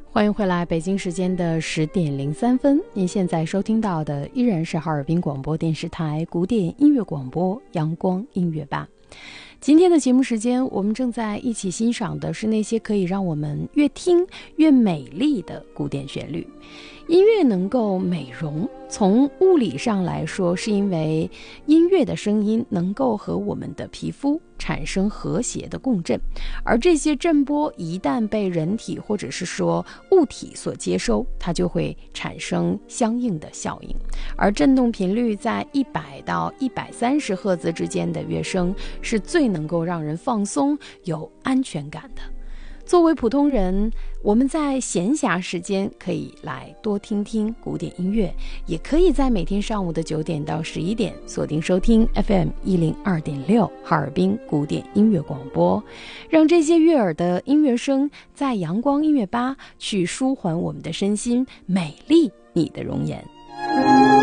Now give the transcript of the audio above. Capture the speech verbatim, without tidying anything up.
欢迎回来，北京时间的十点零三分，您现在收听到的依然是哈尔滨广播电视台古典音乐广播阳光音乐吧。今天的节目时间，我们正在一起欣赏的是那些可以让我们越听越美丽的古典旋律。音乐能够美容，从物理上来说，是因为音乐的声音能够和我们的皮肤产生和谐的共振，而这些震波一旦被人体或者是说物体所接收，它就会产生相应的效应。而振动频率在一百到一百三十赫兹之间的乐声，是最能够让人放松、有安全感的。作为普通人，我们在闲暇时间可以来多听听古典音乐，也可以在每天上午的九点到十一点锁定收听 F M 一零二点六 哈尔滨古典音乐广播，让这些悦耳的音乐声在阳光音乐吧去舒缓我们的身心，美丽你的容颜。